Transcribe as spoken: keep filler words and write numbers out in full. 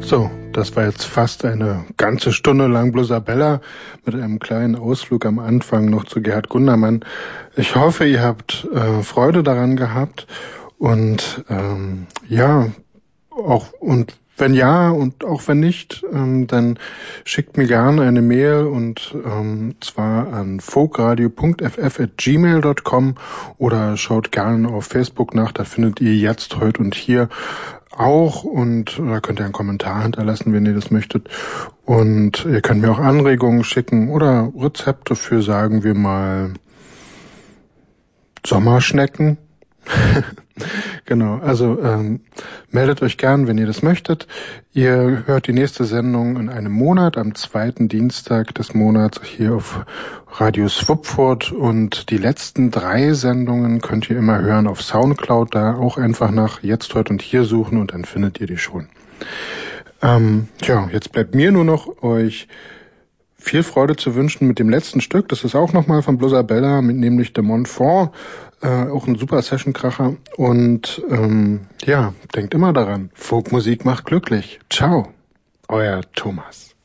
So, das war jetzt fast eine ganze Stunde lang Bluesabella mit einem kleinen Ausflug am Anfang noch zu Gerhard Gundermann. Ich hoffe, ihr habt äh, Freude daran gehabt und ähm, ja, auch und wenn ja und auch wenn nicht, ähm, dann schickt mir gerne eine Mail und ähm, zwar an folkradio punkt f f at gmail punkt com oder schaut gerne auf Facebook nach, da findet ihr jetzt, heute und hier auch und da könnt ihr einen Kommentar hinterlassen, wenn ihr das möchtet. Und ihr könnt mir auch Anregungen schicken oder Rezepte für, sagen wir mal, Sommerschnecken. Genau, also ähm, meldet euch gern, wenn ihr das möchtet. Ihr hört die nächste Sendung in einem Monat, am zweiten Dienstag des Monats hier auf Radio Swupfurt. Und die letzten drei Sendungen könnt ihr immer hören auf Soundcloud. Da auch einfach nach Jetzt, Heute und Hier suchen und dann findet ihr die schon. Ähm, tja, jetzt bleibt mir nur noch euch viel Freude zu wünschen mit dem letzten Stück. Das ist auch nochmal von Bluesabella, mit nämlich De Montfort. Äh, auch ein super Session-Kracher. Und ähm, ja, denkt immer daran, Folkmusik macht glücklich. Ciao, euer Thomas.